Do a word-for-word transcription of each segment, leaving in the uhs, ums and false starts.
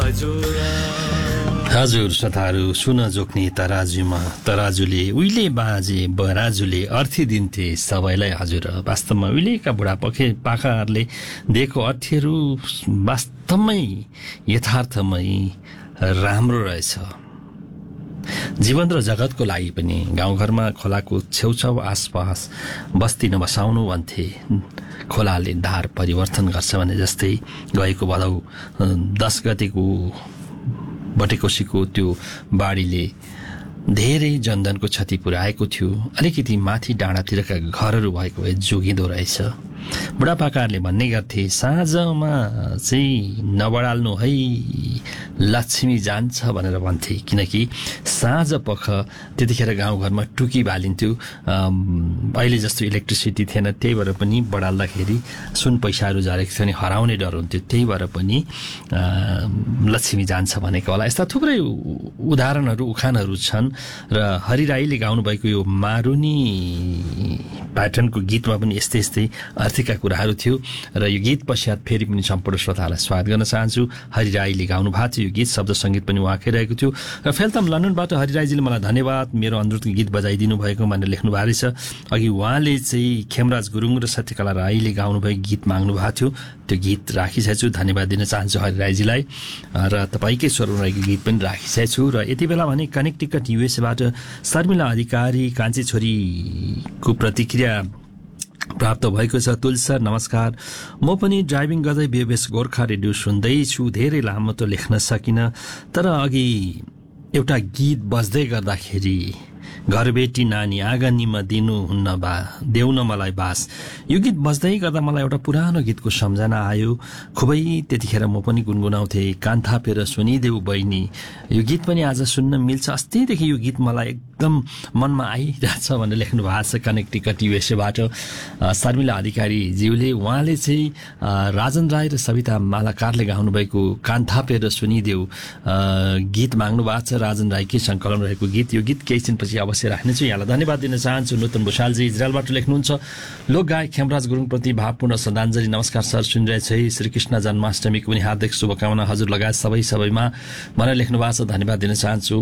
हजुर श्रोताहरू, सुन जोख्ने तराजुमा तराजुले उहिले बाजे बराजुले अर्थी दिन्थे सबैलाई। हजुर, वास्तवमा उहिलेका बुढापाखे पाखाहरूले दिएको अर्थीहरू वास्तवमै यथार्थमै राम्रो रहेछ। जीवन र जगतको लागि पनि गाउँघरमा खोलाको छेउछाउ आसपास बस्ती नबसाउनु भन्थे। खोलाले धार परिवर्तन गर्छ भने जस्तै गएको भदौ दस गतेको बटेकोसीको त्यो बाढीले धेरै जनधनको क्षति पुर्याएको थियो। अलिकति माथि डाँडातिरका घरहरू भएको भए जोगिँदो रहेछ। बुढापाकाहरूले भन्ने गर्थे, साँझमा चाहिँ नबढाल्नु है, लक्ष्मी जान्छ भनेर भन्थे। किनकि साँझ पख त्यतिखेर गाउँघरमा टुकी बालिन्थ्यो। अहिले जस्तो इलेक्ट्रिसिटी थिएन, त्यही भएर पनि बढाल्दाखेरि सुन पैसाहरू झरेको थियो भने हराउने डर हुन्थ्यो। त्यही भएर पनि लक्ष्मी जान्छ भनेको होला। यस्ता थुप्रै उदाहरणहरू उखानहरू छन् र हरिराईले गाउनुभएको यो मारुनी प्याटर्नको गीतमा पनि यस्तै यस्तै आर्थिकका कुराहरू थियो। र यो गीत पश्चात फेरि पनि सम्पूर्ण श्रोतालाई स्वागत गर्न चाहन्छु। हरिराईले गाउनु भएको थियो यो गीत, शब्द सङ्गीत पनि उहाँकै रहेको थियो। र फेल्तम लन्डनबाट हरिराईजीले मलाई धन्यवाद, मेरो अनुरोधको गीत बजाइदिनु भएको भनेर लेख्नु भएको रहेछ। अघि उहाँले चाहिँ खेमराज गुरुङ र सत्यकला राईले गाउनुभएको गीत माग्नु भएको थियो, त्यो गीत राखिसकेको छु। धन्यवाद दिन चाहन्छु हरिराईजीलाई। र तपाईँकै स्वरमा रहेको गीत पनि राखिसकेको छु। र यति बेला भने कनेक्टिकट युएसएबाट शर्मिला अधिकारी कान्छी छोरीको प्रतिक्रिया प्राप्त भएको छ। तुलसर नमस्कार, म पनि ड्राइभिङ गर्दै बेबेस गोर्खा रेडियो सुन्दैछु। धेरै लामो त लेख्न सकिनँ, तर अघि एउटा गीत बज्दै गर्दाखेरि घरबेटी नानी आँगनीमा दिनुहुन्न बा देउन मलाई बास, यो गीत बज्दै गर्दा मलाई एउटा पुरानो गीतको सम्झना आयो। खुबै त्यतिखेर म पनि गुनगुनाउँथेँ, कान थापेर सुनिदेऊ बहिनी। यो गीत पनि आज सुन्न मिल्छ। अस्तिदेखि यो गीत मलाई एकदम मनमा आइरहेछ भनेर लेख्नु भएको छ कनेक्टिकट युएसएबाट शर्मिला अधिकारीज्यूले। उहाँले चाहिँ राजन राई र सविता मालाकारले गाउनुभएको कान थापेर सुनिदेऊ गीत माग्नु भएको छ। राजन राईकै सङ्कलन रहेको गीत। यो गीत केही छिनपछि अवश्य राख्नेछु। यहाँलाई धन्यवाद दिन चाहन्छु। नूतन भूषालजी इजरायलबाट लेख्नुहुन्छ, लोकगायक खेमराज गुरुङप्रति भावपूर्ण श्रद्धाञ्जली। नमस्कार सर, सुनिरहेछ है। श्रीकृष्ण जन्माष्टमीको पनि हार्दिक शुभकामना हजुर लगायत सबै सबैमा भनेर लेख्नु भएको छ। धन्यवाद दिन चाहन्छु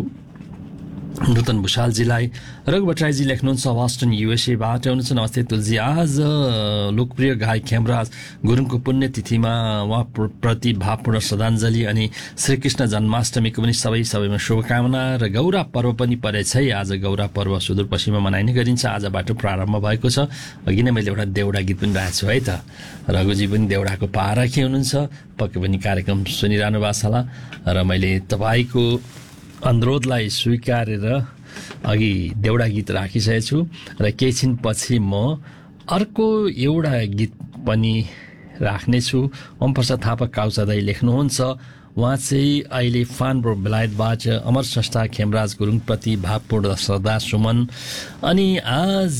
नूतन भूषालजीलाई। रघु भट्टराईजी लेख्नुहुन्छ वास्टन युएसएबाट, हुनुहुन्छ नमस्ते तुलजी। आज लोकप्रिय गायक खेमराज गुरुङको पुण्यतिथिमा उहाँ प्रति भावपूर्ण श्रद्धाञ्जली अनि श्रीकृष्ण जन्माष्टमीको पनि सबै सबैमा शुभकामना। र गौरा पर्व पनि परेछ है। आज गौरा पर्व सुदूरपश्चिममा मनाइने गरिन्छ, आजबाट प्रारम्भ भएको छ। अघि नै मैले एउटा देउडा गीत पनि राखेको छु है त। रघुजी पनि देउडाको पाराखी हुनुहुन्छ, पक्कै पनि कार्यक्रम सुनिरहनु भएको छ होला। र मैले तपाईँको अनुरोधलाई स्वीकारेर अघि देउडा गीत राखिसकेको छु। र केही छिन पछि म अर्को एउटा गीत पनि राख्नेछु। ओमप्रसाद थापा काउसा दाई लेख्नुहुन्छ, उहाँ चाहिँ अहिले फानब्रो बेलायतबाट अमर संस्था खेमराज गुरुङप्रति भावपूर्ण श्रद्धा सुमन। अनि आज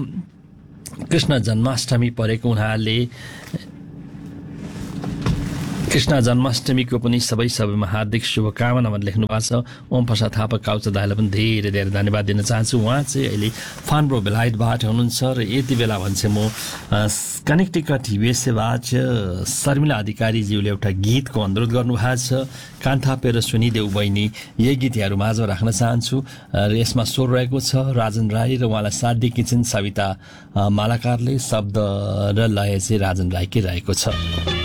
कृष्ण जन्माष्टमी परेको हुनाले कृष्ण जन्माष्टमीको पनि सबै सबैमा हार्दिक शुभकामना भनेर लेख्नु भएको छ। ओम प्रसाद थापा काउचा दाईलाई पनि धेरै धेरै धन्यवाद दिन चाहन्छु। उहाँ चाहिँ अहिले फानब्रो बेलायतबाट हुनुहुन्छ। र यति बेला भन्छ म कनेक्टिकट युएसएबाट शर्मिला अधिकारीज्यूले एउटा गीतको अनुरोध गर्नुभएको छ, कान थापेर सुनिदेऊ बहिनी। यही गीत यहाँहरू माझमा राख्न चाहन्छु। र यसमा स्वर रहेको छ राजन राई र उहाँलाई साथ दिएकी छिन् सविता मालाकारले। शब्द र लय चाहिँ राजन राईकै रहेको छ।